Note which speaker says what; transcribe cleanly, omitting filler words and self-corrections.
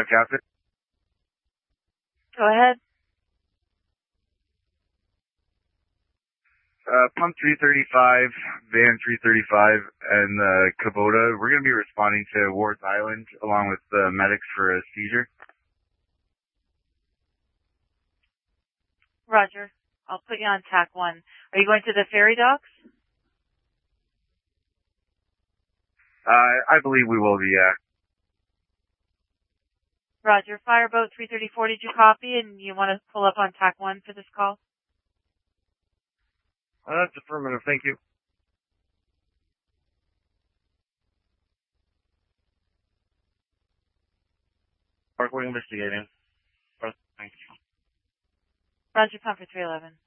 Speaker 1: Captain.
Speaker 2: Go ahead.
Speaker 1: Pump 335, Van 335, and Kubota. We're going to be responding to Ward's Island along with the medics for a seizure.
Speaker 2: Roger. I'll put you on TAC 1. Are you going to the ferry docks?
Speaker 1: I believe we will be, yeah.
Speaker 2: Roger. Fireboat 334, did you copy? And you want to pull up on TAC 1 for this call?
Speaker 1: That's affirmative. Thank you. Parkway investigating. Thank you.
Speaker 2: Roger, pump for 311.